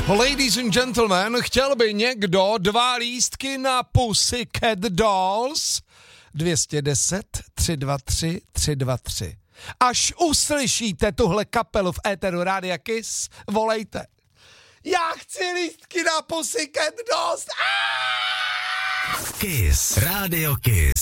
Ladies and gentlemen, chtěl by někdo 2 lístky na Pussycat Dolls? 210 323 323. Až uslyšíte tuhle kapelu v éteru Rádia Kiss, volejte. Já chci lístky na Pussycat Dolls! Kiss, Rádio Kiss.